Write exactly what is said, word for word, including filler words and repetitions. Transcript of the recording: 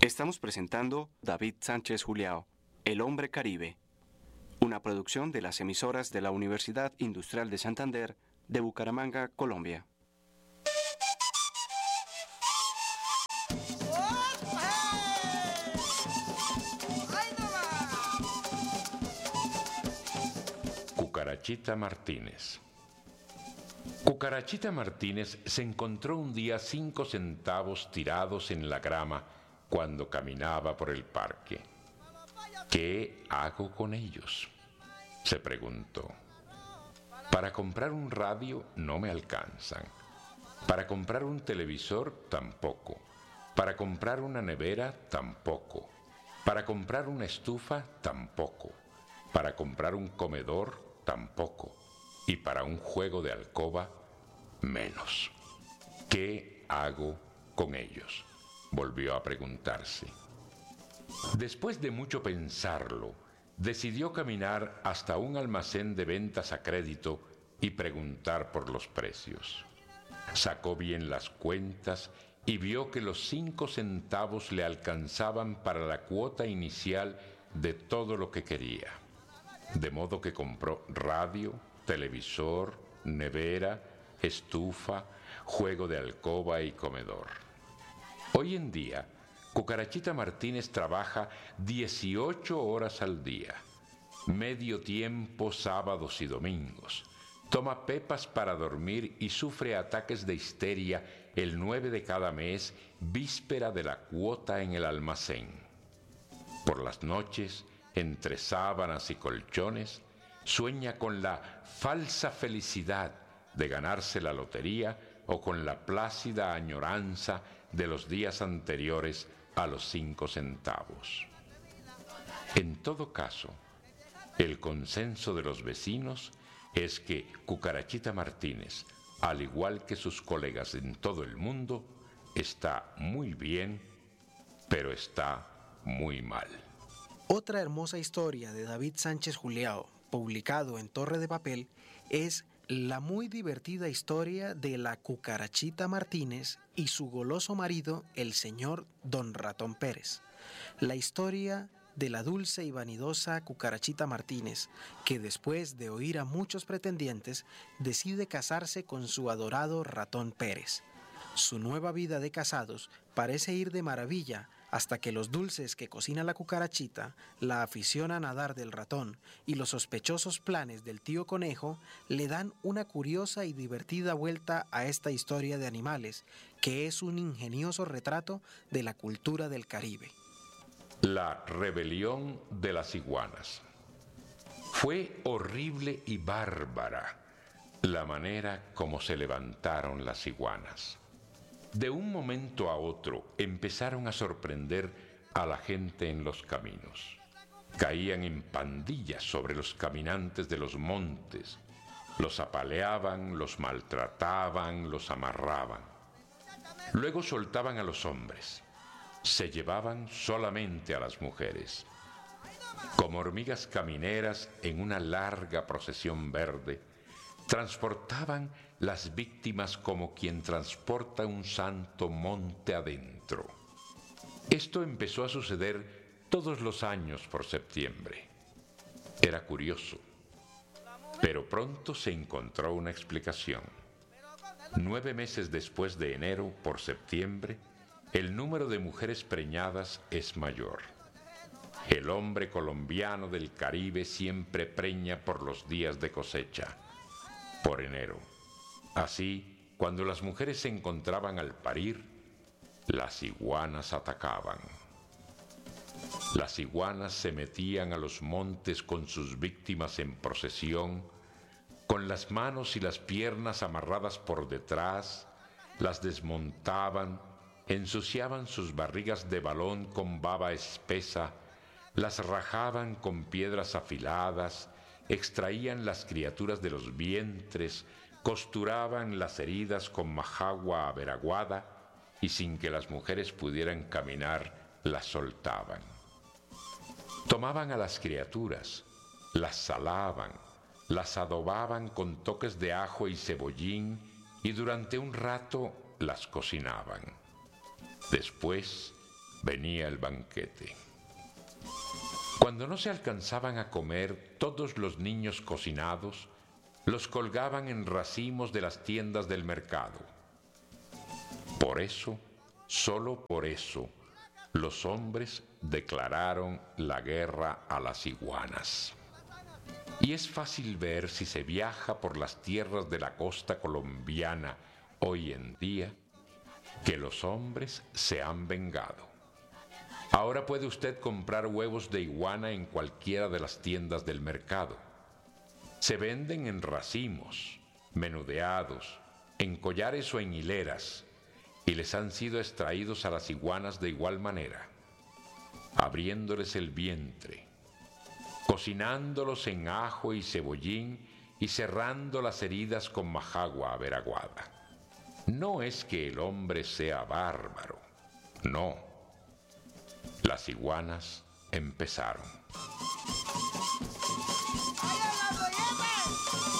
Estamos presentando David Sánchez Juliao, El Hombre Caribe, una producción de las emisoras de la Universidad Industrial de Santander de Bucaramanga, Colombia. Cucarachita Martínez. Cucarachita Martínez se encontró un día cinco centavos tirados en la grama cuando caminaba por el parque. ¿Qué hago con ellos?, se preguntó. Para comprar un radio no me alcanzan. Para comprar un televisor tampoco. Para comprar una nevera tampoco. Para comprar una estufa tampoco. Para comprar un comedor tampoco. Y para un juego de alcoba menos. ¿Qué hago con ellos?, volvió a preguntarse. Después de mucho pensarlo, decidió caminar hasta un almacén de ventas a crédito y preguntar por los precios. Sacó bien las cuentas y vio que los cinco centavos le alcanzaban para la cuota inicial de todo lo que quería. De modo que compró radio, televisor, nevera, estufa, juego de alcoba y comedor. Hoy en día, Cucarachita Martínez trabaja dieciocho horas al día, medio tiempo sábados y domingos. Toma pepas para dormir y sufre ataques de histeria el nueve de cada mes, víspera de la cuota en el almacén. Por las noches, entre sábanas y colchones, sueña con la falsa felicidad de ganarse la lotería o con la plácida añoranza de los días anteriores a los cinco centavos. En todo caso, el consenso de los vecinos es que Cucarachita Martínez, al igual que sus colegas en todo el mundo, está muy bien, pero está muy mal. Otra hermosa historia de David Sánchez Juliao, publicado en Torre de Papel, es la muy divertida historia de la Cucarachita Martínez y su goloso marido, el señor Don Ratón Pérez. La historia de la dulce y vanidosa Cucarachita Martínez, que después de oír a muchos pretendientes, decide casarse con su adorado Ratón Pérez. Su nueva vida de casados parece ir de maravilla hasta que los dulces que cocina la cucarachita, la afición a nadar del ratón y los sospechosos planes del tío Conejo le dan una curiosa y divertida vuelta a esta historia de animales, que es un ingenioso retrato de la cultura del Caribe. La rebelión de las iguanas. Fue horrible y bárbara la manera como se levantaron las iguanas. De un momento a otro empezaron a sorprender a la gente en los caminos. Caían en pandillas sobre los caminantes de los montes, los apaleaban, los maltrataban, los amarraban. Luego soltaban a los hombres, se llevaban solamente a las mujeres. Como hormigas camineras en una larga procesión verde, transportaban las víctimas como quien transporta un santo monte adentro. Esto empezó a suceder todos los años por septiembre. Era curioso, pero pronto se encontró una explicación. Nueve meses después de enero, por septiembre, el número de mujeres preñadas es mayor. El hombre colombiano del Caribe siempre preña por los días de cosecha, por enero. Así, cuando las mujeres se encontraban al parir, las iguanas atacaban. Las iguanas se metían a los montes con sus víctimas en procesión, con las manos y las piernas amarradas por detrás, las desmontaban, ensuciaban sus barrigas de balón con baba espesa, las rajaban con piedras afiladas, extraían las criaturas de los vientres, costuraban las heridas con majagua averaguada y sin que las mujeres pudieran caminar, las soltaban. Tomaban a las criaturas, las salaban, las adobaban con toques de ajo y cebollín y durante un rato las cocinaban. Después venía el banquete. Cuando no se alcanzaban a comer todos los niños cocinados, los colgaban en racimos de las tiendas del mercado. Por eso, solo por eso, los hombres declararon la guerra a las iguanas. Y es fácil ver, si se viaja por las tierras de la costa colombiana hoy en día, que los hombres se han vengado. Ahora puede usted comprar huevos de iguana en cualquiera de las tiendas del mercado. Se venden en racimos, menudeados, en collares o en hileras, y les han sido extraídos a las iguanas de igual manera, abriéndoles el vientre, cocinándolos en ajo y cebollín y cerrando las heridas con majagua averaguada. No es que el hombre sea bárbaro, no. Las iguanas empezaron.